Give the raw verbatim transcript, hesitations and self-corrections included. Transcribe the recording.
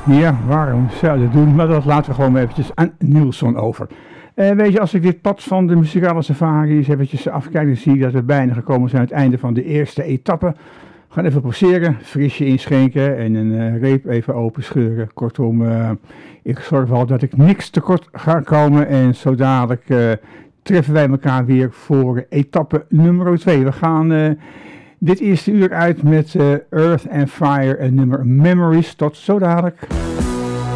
Ja, waarom zou je dat doen? Maar dat laten we gewoon eventjes aan Nielsen over. Uh, weet je, als ik dit pad van de muzikale safari eens eventjes afkijk, dan zie ik dat we bijna gekomen zijn aan het einde van de eerste etappe. We gaan even passeren, frisje inschenken en een uh, reep even open scheuren. Kortom, uh, ik zorg wel dat ik niks tekort ga komen en zo dadelijk uh, treffen wij elkaar weer voor etappe nummer twee. We gaan uh, dit eerste uur uit met uh, Earth and Fire en nummer Memories. Tot zo dadelijk.